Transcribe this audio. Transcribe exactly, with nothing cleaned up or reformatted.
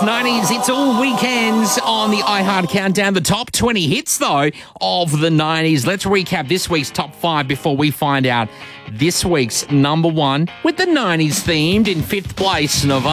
nineties. It's all weekends on the iHeart Countdown. The top twenty hits, though, of the nineties. Let's recap this week's top five before we find out this week's number one with the nineties themed. In fifth place, Nirvana.